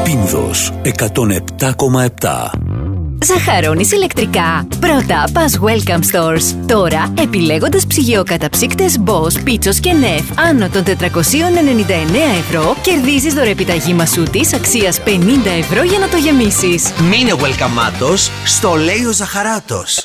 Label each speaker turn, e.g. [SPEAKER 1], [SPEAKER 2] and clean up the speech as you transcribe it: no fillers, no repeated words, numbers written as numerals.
[SPEAKER 1] Πίνδος 107,7.
[SPEAKER 2] Ζαχαρώνεις ηλεκτρικά? Πρώτα πας Welcome Stores. Τώρα, επιλέγοντας ψυγειοκαταψύκτες Bosch, Pitsos και Nef άνω των 499 €, κερδίζεις δωρεπιταγή μασούτης αξίας 50 € για να το γεμίσεις.
[SPEAKER 3] Μείνε welcome στο λέει ο Ζαχαράτος.